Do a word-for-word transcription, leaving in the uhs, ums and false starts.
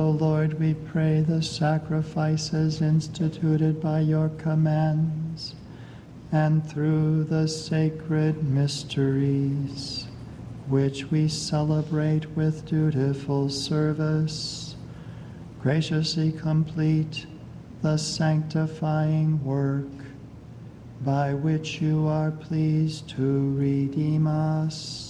O Lord, we pray, the sacrifices instituted by your commands, and through the sacred mysteries, which we celebrate with dutiful service, graciously complete the sanctifying work by which you are pleased to redeem us.